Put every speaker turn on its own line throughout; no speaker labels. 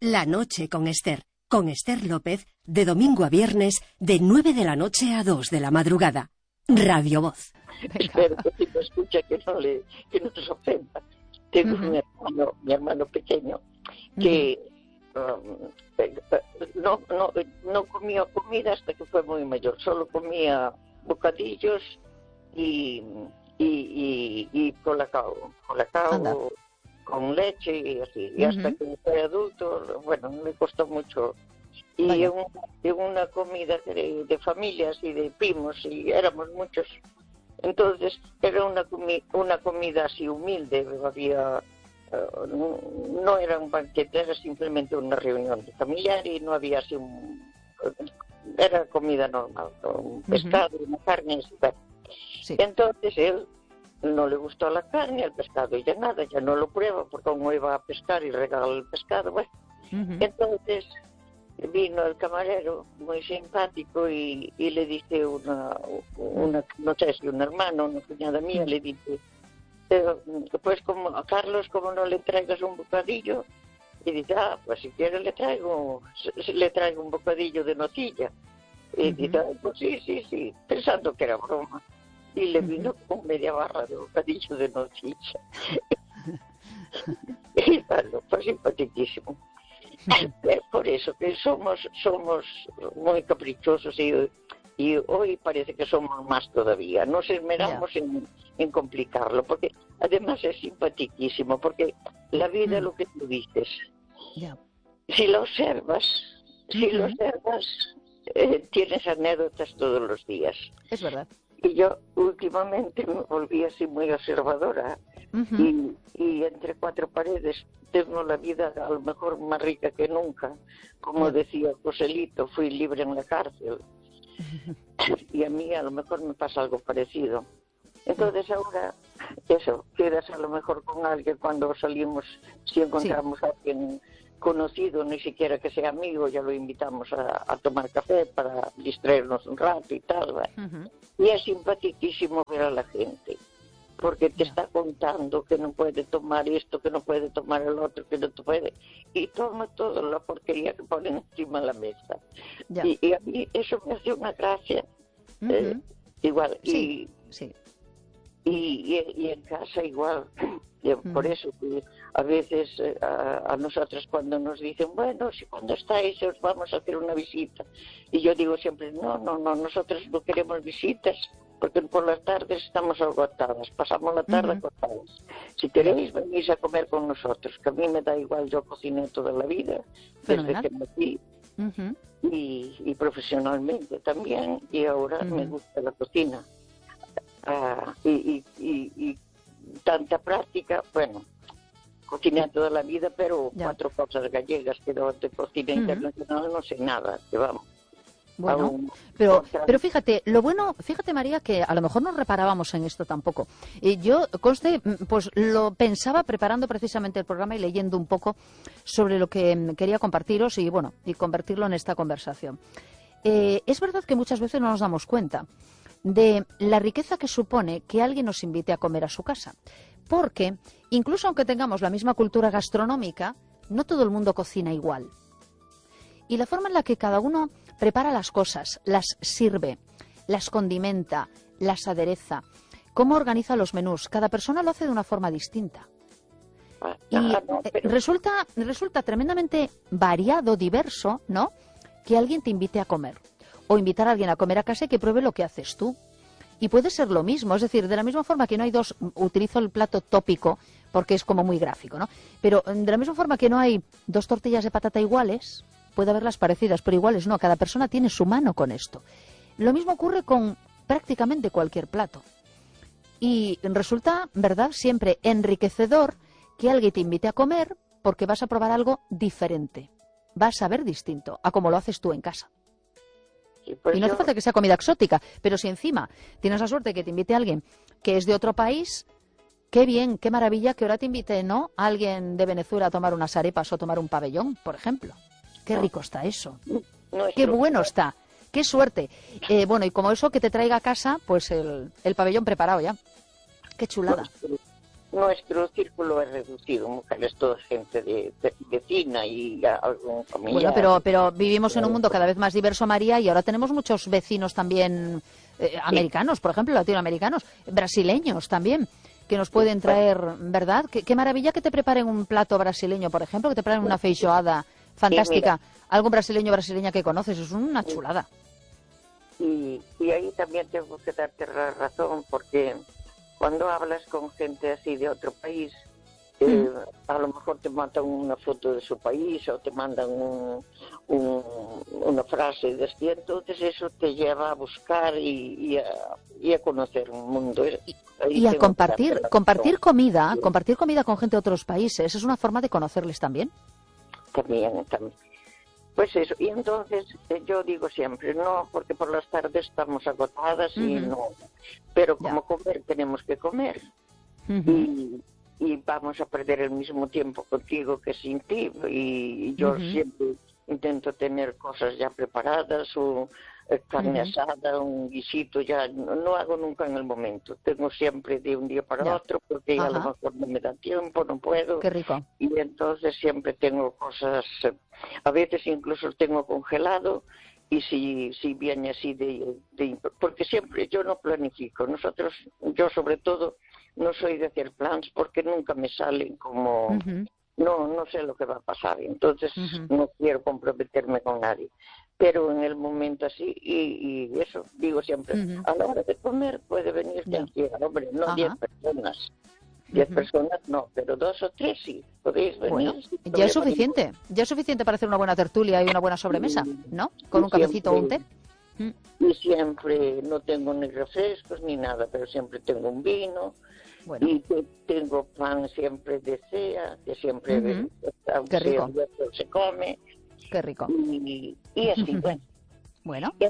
La noche con Esther López, de domingo a viernes, de 9 de la noche a 2 de la madrugada. Radio Voz.
Espero que si me escucha que no se ofenda. Tengo mi hermano pequeño que no comía comida hasta que fue muy mayor, solo comía bocadillos y colacao con leche y así, y hasta que fue adulto, bueno, me costó mucho. Y en una comida de familias y de primos, y éramos muchos, entonces era una comida así humilde, había no era un banquete, era simplemente una reunión familiar y no había así era comida normal, un pescado, una carne, etc. Sí. Entonces él no le gustó la carne, el pescado, y ya nada, ya no lo prueba, porque como iba a pescar y regaló el pescado, bueno. Entonces vino el camarero muy simpático y le dice una no sé si un hermano, una cuñada mía, le dice, pues como a Carlos, como no le traigas un bocadillo, y dice, pues si quiere le traigo un bocadillo de nocilla. Y dice, pues sí, pensando que era broma. Y le vino con media barra de bocadillo de nocilla. Y bueno, fue simpaticísimo. Por eso que somos muy caprichosos y hoy parece que somos más todavía. Nos esmeramos en complicarlo, porque además es simpaticísimo, porque la vida es lo que tú dices. Si lo observas, tienes anécdotas todos los días.
Es verdad.
Y yo últimamente me volví así muy observadora y entre cuatro paredes tengo la vida a lo mejor más rica que nunca. Como decía Joselito, fui libre en la cárcel. Y a mí a lo mejor me pasa algo parecido. Entonces ahora, eso, quedas a lo mejor con alguien cuando salimos, si encontramos a alguien conocido, ni siquiera que sea amigo, ya lo invitamos a tomar café para distraernos un rato y tal, ¿vale? Y es simpaticísimo ver a la gente, porque te está contando que no puede tomar esto, que no puede tomar el otro, que no puede, y toma toda la porquería que ponen encima de la mesa. Y a mí eso me hace una gracia, igual, y en casa igual. Por eso que a veces a nosotros cuando nos dicen, bueno, si cuando estáis os vamos a hacer una visita, y yo digo siempre, no, nosotros no queremos visitas, porque por las tardes estamos agotadas, pasamos la tarde agotadas. Si queréis, venís a comer con nosotros, que a mí me da igual, yo cociné toda la vida, desde que nací, y profesionalmente también, y ahora me gusta la cocina. Y tanta práctica, bueno, cociné toda la vida, pero 4 cosas gallegas, que de cocina internacional no sé nada, que vamos.
Bueno, pero fíjate, fíjate María, que a lo mejor no reparábamos en esto tampoco. Yo, pues lo pensaba preparando precisamente el programa y leyendo un poco sobre lo que quería compartiros y convertirlo en esta conversación. Es verdad que muchas veces no nos damos cuenta de la riqueza que supone que alguien nos invite a comer a su casa. Porque, incluso aunque tengamos la misma cultura gastronómica, no todo el mundo cocina igual. Y la forma en la que cada uno prepara las cosas, las sirve, las condimenta, las adereza, cómo organiza los menús, cada persona lo hace de una forma distinta. Y resulta tremendamente variado, diverso, ¿no?, que alguien te invite a comer. O invitar a alguien a comer a casa y que pruebe lo que haces tú. Y puede ser lo mismo, es decir, de la misma forma que no hay dos, utilizo el plato tópico porque es como muy gráfico, ¿no? Pero de la misma forma que no hay 2 tortillas de patata iguales, puede haberlas parecidas, pero iguales no, cada persona tiene su mano con esto. Lo mismo ocurre con prácticamente cualquier plato. Y resulta, ¿verdad?, siempre enriquecedor que alguien te invite a comer porque vas a probar algo diferente. Vas a ver distinto a como lo haces tú en casa. Y no hace falta que sea comida exótica, pero si encima tienes la suerte de que te invite a alguien que es de otro país, qué bien, qué maravilla que ahora te invite, ¿no?, a alguien de Venezuela a tomar unas arepas o tomar un pabellón, por ejemplo. Qué rico está eso. Qué bueno está. Qué suerte. Y como eso, que te traiga a casa, pues el pabellón preparado ya. Qué chulada.
nuestro círculo es reducido, mujeres, toda gente de vecina y algún familiar.
Bueno, pero vivimos en un mundo cada vez más diverso, María, y ahora tenemos muchos vecinos también americanos, por ejemplo, latinoamericanos, brasileños también, que nos pueden traer, ¿verdad? Qué maravilla que te preparen un plato brasileño, por ejemplo, que te preparen una feijoada fantástica. Algún brasileña que conoces, es una chulada.
Y ahí también tengo que darte la razón, porque cuando hablas con gente así de otro país, a lo mejor te mandan una foto de su país o te mandan una frase de así, entonces eso te lleva a buscar y a conocer un mundo.
Y a compartir comida con gente de otros países, es una forma de conocerles también.
También. Pues eso, y entonces yo digo siempre, no, porque por las tardes estamos agotadas y no, pero como comer tenemos que comer y vamos a perder el mismo tiempo contigo que sin ti, y yo siempre intento tener cosas ya preparadas, o carne asada, un guisito, ya no hago nunca en el momento, tengo siempre de un día para otro, porque a lo mejor no me da tiempo, no puedo.
Qué rico.
Y entonces siempre tengo cosas, a veces incluso tengo congelado, y si viene así porque siempre yo no planifico, yo sobre todo no soy de hacer plans porque nunca me salen como... No sé lo que va a pasar, entonces no quiero comprometerme con nadie. Pero en el momento así, y eso digo siempre, a la hora de comer puede venir quien quiera, hombre, no 10 personas. 10 personas no, pero 2 o 3 sí, podéis venir.
Bueno, ya es suficiente para hacer una buena tertulia y una buena sobremesa, ¿no? Con un cafecito o un té.
Y siempre no tengo ni refrescos ni nada, pero siempre tengo un vino. Bueno. Y tengo pan siempre de cea, que siempre
Qué rico.
Se come.
Qué rico.
Y así,
bueno.
Y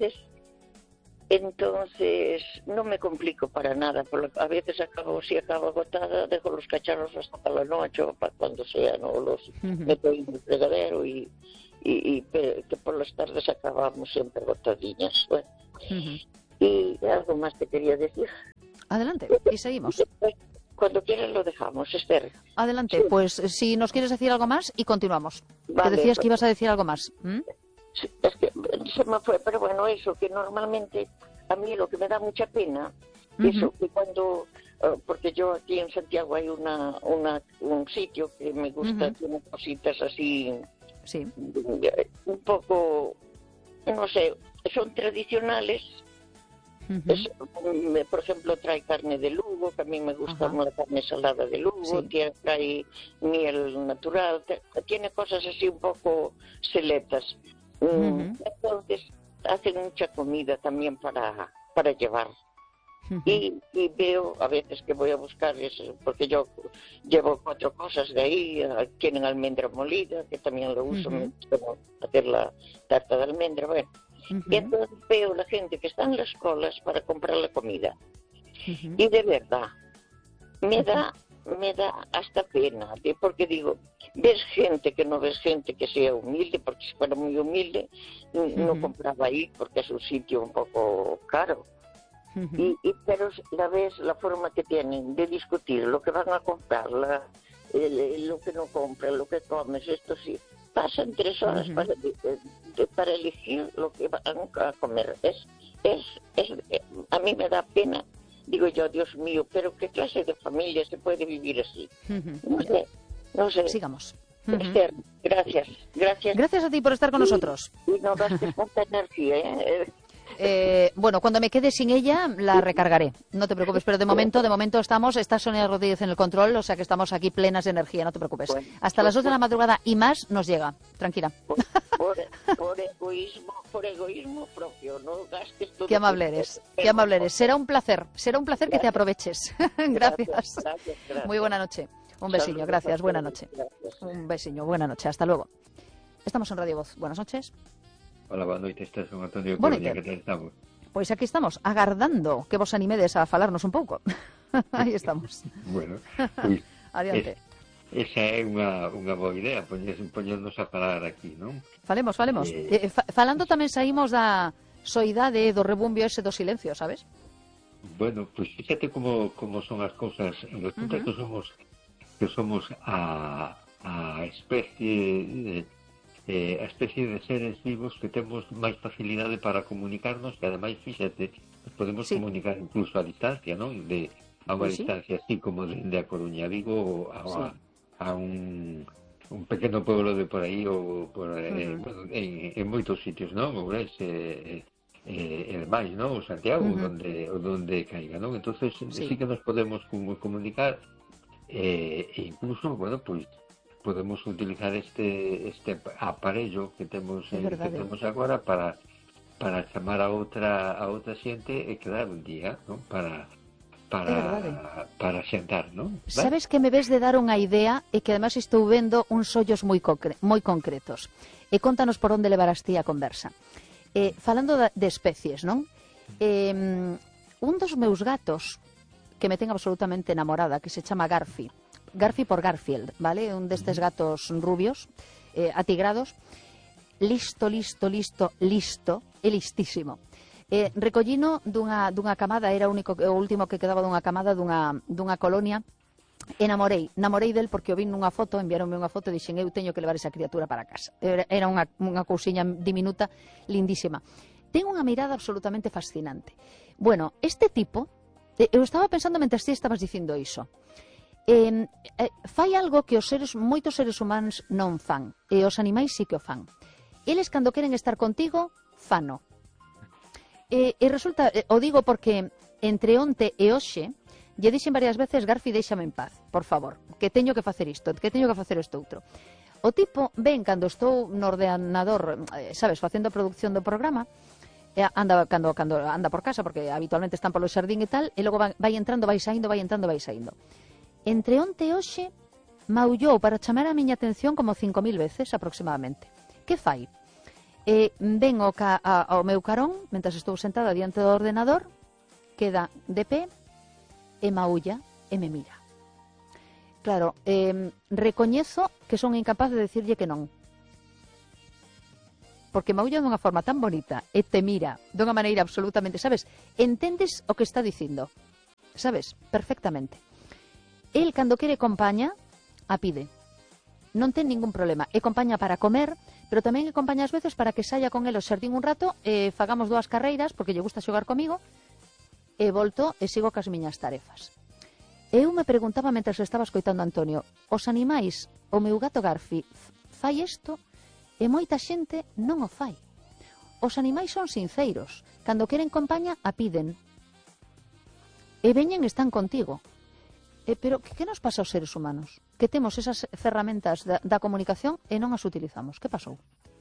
entonces no me complico para nada. A veces si acabo agotada, dejo los cacharros hasta para la noche o para cuando sea, ¿no? Los meto en el fregadero y que por las tardes acabamos siempre agotadillas. Bueno. Y algo más te quería decir.
Adelante, y seguimos.
Cuando quieras lo dejamos, Esther.
Adelante, sí. Pues si nos quieres decir algo más y continuamos.
Vale,
te decías que ibas a decir algo más.
Sí, es que se me fue, pero bueno, eso, que normalmente a mí lo que me da mucha pena, eso, que cuando, porque yo aquí en Santiago hay un sitio que me gusta, tiene cositas así, un poco, no sé, son tradicionales. Por ejemplo, trae carne de Lugo, que a mí me gusta la carne salada de Lugo, trae miel natural, tiene cosas así un poco seletas. Entonces hacen mucha comida también para llevar. Y veo a veces que voy a buscar eso, porque yo llevo 4 cosas de ahí, tienen almendra molida, que también lo uso, para hacer la tarta de almendra, bueno. Y entonces veo la gente que está en las colas para comprar la comida. Y de verdad, me da hasta pena, porque digo, ves gente que sea humilde, porque si fuera muy humilde, no compraba ahí, porque es un sitio un poco caro. Pero la forma que tienen de discutir lo que van a comprar, lo que no compran, lo que comes, esto sí. Pasan 3 horas para elegir lo que van a comer. A mí me da pena. Digo yo, Dios mío, pero ¿qué clase de familia se puede vivir así? No sé.
Sigamos.
Esther, gracias.
Gracias a ti por estar con nosotros.
Y no gastes mucha energía,
bueno, cuando me quede sin ella la recargaré, no te preocupes, pero de momento está Sonia Rodríguez en el control, o sea que estamos aquí plenas de energía, no te preocupes. Hasta las 2 de la madrugada y más nos llega, tranquila.
Por egoísmo propio, no gastes todo.
Qué amable eres. Será un placer que te aproveches. Gracias. Muy buena noche. Un besiño, gracias, buena noche. Un besiño, buena noche, hasta luego. Estamos en Radio Voz, buenas noches.
Hola, boa noite, estás con Antonio
Coruña,
que tal estamos?
Pois aquí estamos, agardando que vos animedes a falarnos un pouco. Aí estamos.
Bueno, pois
adiante.
Esa é unha boa idea, poñernos a falar aquí, non?
Falemos. Falando tamén saímos da soidade do rebumbio ese do silencio, sabes?
Bueno, pues fíjate cómo son as cousas. Resulta que somos a especie de seres vivos que temos máis facilidade para comunicarnos, que ademais, fíxate, podemos
Sí,
comunicar incluso a distancia, non? A unha
pues sí,
distancia así como de A Coruña a Vigo
sí.
a un pequeno pueblo de por aí ou
Ujú,
bueno, en moitos sitios, non? Ourense e demais, non? O Santiago,
ujú,
onde caiga, non? Entonces sí
sí,
que nos podemos comunicar e incluso, bueno, pois podemos utilizar este aparello
é
que
verdade.
temos agora para chamar a outra xente e quedar un día, non?
É verdade.
Para xentar, non? Vai?
Sabes que me ves de dar unha idea e que además estou vendo uns ollos moi concretos. E contanos por onde levarás ti a conversa. Falando de especies, non? Un dos meus gatos que me ten absolutamente enamorada, que se chama Garfi. Garfi por Garfield, vale? Un destes gatos rubios, atigrados. Listo, é listísimo. Recollino dunha camada, era o último que quedaba dunha camada dunha colonia. Namorei del porque o vin nunha foto, enviaronme unha foto e dixen eu teño que levar esa criatura para casa. Era unha cousiña diminuta, lindísima. Ten unha mirada absolutamente fascinante. Bueno, este tipo, eu estaba pensando mentre ti estabas dicindo iso, fai algo que moitos seres humanos non fan, e os animais sí que o fan. Eles, cando queren estar contigo, fano. E resulta, o digo porque entre onte e hoxe lle dixen varias veces: Garfi, déixame en paz, por favor, que teño que facer isto, que teño que facer isto outro. O tipo ven cando estou no ordenador, sabes, facendo a producción do programa, cando anda por casa, porque habitualmente están polo xardín e tal, e logo vai entrando, vai saindo, vai entrando, vai saindo. Entre onte e hoxe maullou para chamar a miña atención como 5.000 veces aproximadamente. Que fai? Ven ao meu carón, mentre estou sentada diante do ordenador, queda de pé e maulla e me mira. Claro, recoñezo que son incapaz de decirlle que non. Porque maulla dunha forma tan bonita e te mira dunha maneira absolutamente, sabes, entendes o que está dicindo. Sabes, perfectamente. El, cando quere compaña, a pide. Non ten ningún problema. E compaña para comer, pero tamén e compaña ás veces para que saia con el ao xardín un rato e fagamos 2 carreiras, porque lle gusta xogar comigo, e volto e sigo cas miñas tarefas. Eu me preguntaba mentre estaba escoitando a Antonio, os animais, o meu gato Garfi, fai isto e moita xente non o fai. Os animais son sinceiros. Cando queren compaña, a piden. E veñen e están contigo. Pero que nos pasa aos seres humanos? Que temos esas ferramentas da comunicación e non as utilizamos. Que pasou?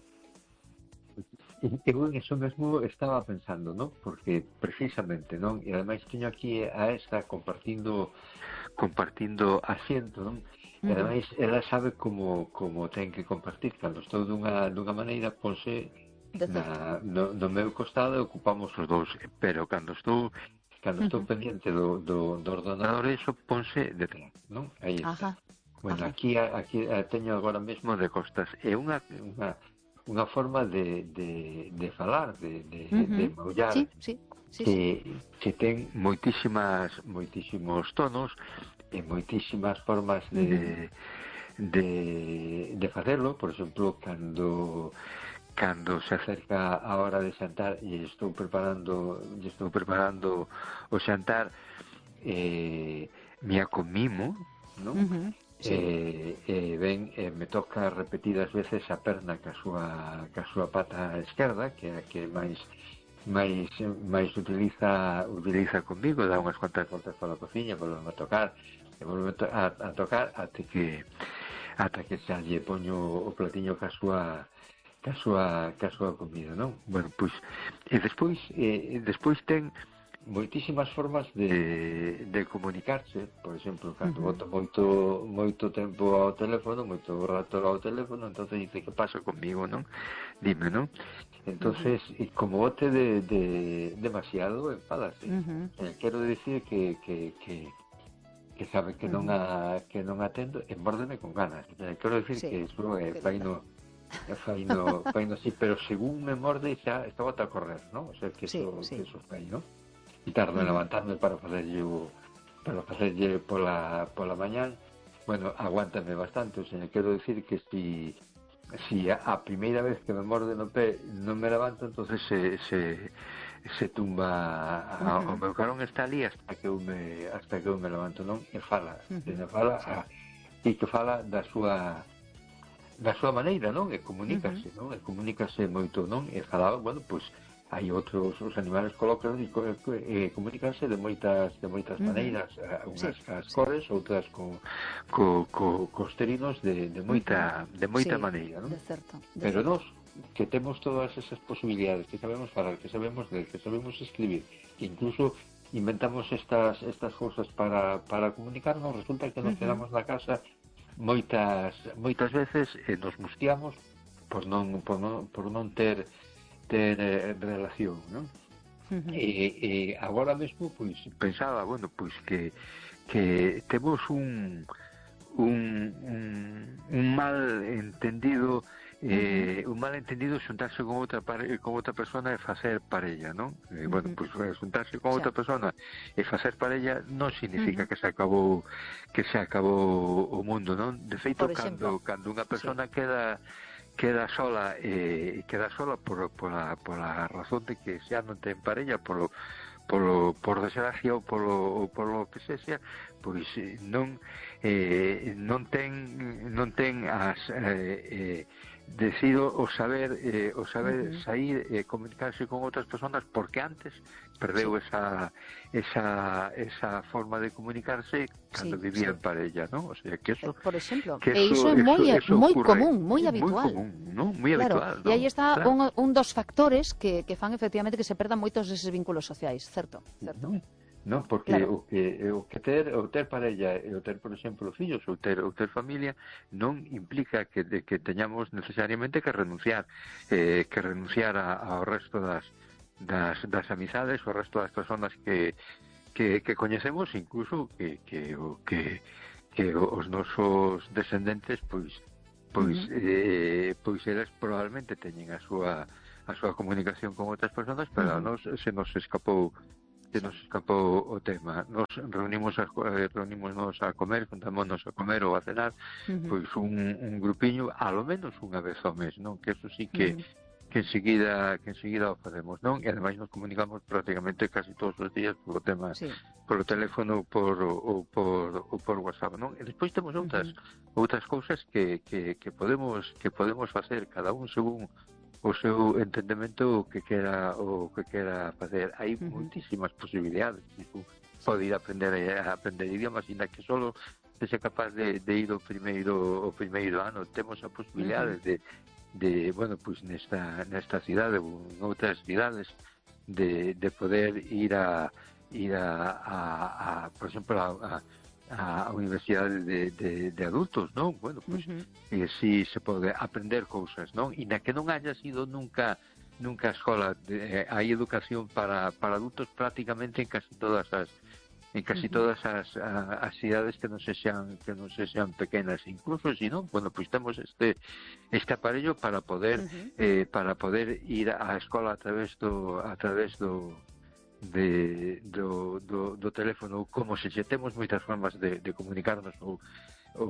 Eu en eso mesmo estaba pensando, non? Porque precisamente, non? E ademais teño aquí a esta compartindo asiento, non? E ademais ela sabe como ten que compartir. Cando estou dunha maneira, ponse no meu costado e ocupamos os dous. Pero cando estou pendiente do ordenador, eso ponse detrás, non? Aí está. Bueno, aquí teño agora mesmo de costas. É unha forma de falar, de maullar,
sí.
que ten moitísimos tonos e moitísimas formas de facelo. Por exemplo, cando se acerca a hora de xantar e estou preparando o xantar, me acomimo, non? Ben, me toca repetidas veces a perna ca súa pata esquerda, que é a que máis utiliza comigo, dá unhas cuantas voltas pola cociña, volve a tocar a tocar ata que xa lle poño o platiño ca súa comida, non? Bueno, pois despois ten moitísimas formas de comunicarse. Por exemplo, cando boto moito tempo ao teléfono, moito rato ao teléfono, entonces dice: que pasa comigo, non? Dime, non? Entonces, como bote demasiado, enfádase. Quero dicir que sabe que non atendo e mórdeme con ganas. Quero dicir que iso faino así, pero según me morde xa está bota a correr, non? O sea, que iso fai, non? tardo en levantarme para facerlle pola mañán. Bueno, aguántame bastante, o sea, quero decir que si a primeira vez que me morde no pé non me levanto, entonces se tumba o meu carón está ali hasta que eu me levanto, non? E fala e que fala da súa maneira, non? E comunícase, non? E comunícase moito, non? E fala, bueno, pois hai outros, os animales colóquenos e comunícanse de moitas maneiras, unhas as cores, outras cos terinos de moita maneira, non? Pero nós que temos todas esas posibilidades, que sabemos falar, que sabemos ler, que sabemos escribir, que incluso inventamos estas cousas para comunicarnos, resulta que nos quedamos na casa moitas veces nos mustiamos por non ter relación, non? E agora mesmo pois pensaba, bueno, pois que temos un mal entendido xuntarse con outra persona e facer parella, non? Bueno, pois xuntarse con outra persona e facer parella non significa que se acabou o mundo, non? De feito, cando unha persona queda sola pola razón de que xa non ten parella, por desgracia ou polo que sexa, pois non ten as decido o saber sair e comunicarse con outras persoas, porque antes perdeu esa forma de comunicarse cando vivía en parella, ¿no? O sea, que eso,
por exemplo,
iso
é moi común, moi habitual.
Moi común, ¿no? Moi habitual,
e aí está
claro.
un dos factores que fan efectivamente que se perdan moitos deses vínculos sociais, certo?
Non, porque claro, o ter parella e o ter, por exemplo, fillos ou ter familia non implica que teñamos necesariamente que renunciar ao resto das amizades, ao resto das persoas que coñecemos, incluso que os nosos descendentes pois eles probablemente teñen a súa comunicación con outras persoas, pero a nos se nos escapou o tema. Nos reunimos a comer, juntámonos a comer ou a cenar, pois un grupiño, a lo menos unha vez ao mes, non? Que eso sí que enseguida o facemos, non? E ademais nos comunicamos prácticamente casi todos os días polo tema, polo teléfono ou por WhatsApp, non? E despois temos outras cousas que podemos facer cada un según o seu entendemento o que quera facer. Hai moitísimas posibilidades. Pode ir a aprender idiomas, ainda que solo sexa capaz de ir o primeiro ano. Temos a posibilidade de bueno, pois nesta cidade ou en outras cidades de poder ir a por exemplo, a universidade de adultos, non? Bueno, pois si se pode aprender cousas, non? E na que non haya sido nunca a escola, hai educación para adultos prácticamente en casi todas as cidades que non sexan pequenas, incluso se non, bueno, pois temos este aparello para poder ir á escola a través do teléfono, como se temos moitas formas de comunicarnos ou